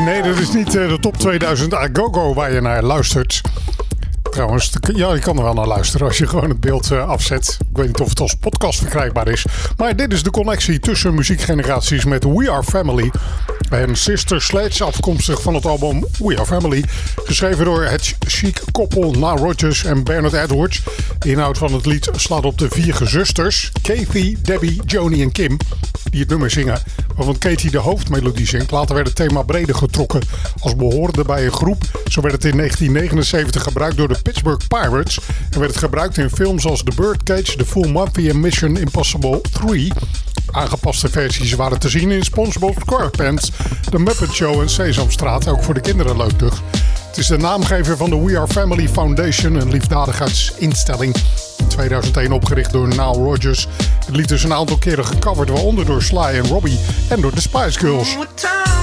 Nee, dat is niet de top 2000 Agogo waar je naar luistert. Trouwens, ja, je kan er wel naar luisteren als je gewoon het beeld afzet. Ik weet niet of het als podcast verkrijgbaar is. Maar dit is de connectie tussen muziekgeneraties met We Are Family. En Sister Sledge, afkomstig van het album We Are Family. Geschreven door het chic koppel Nile Rodgers en Bernard Edwards. De inhoud van het lied slaat op de 4 gezusters. Kathy, Debbie, Joni en Kim. Die het nummer zingen. Waarvan Katie de hoofdmelodie zingt. Later werd het thema breder getrokken als behorende bij een groep. Zo werd het in 1979 gebruikt door de Pittsburgh Pirates. En werd het gebruikt in films als The Birdcage, The Full Monty en Mission Impossible 3. Aangepaste versies waren te zien in SpongeBob SquarePants, The Muppet Show en Sesamstraat. Ook voor de kinderen leuk dus. Het is de naamgever van de We Are Family Foundation, een liefdadigheidsinstelling. In 2001 opgericht door Nile Rodgers. Het lied is een aantal keren gecoverd, waaronder door Sly en Robbie en door de Spice Girls.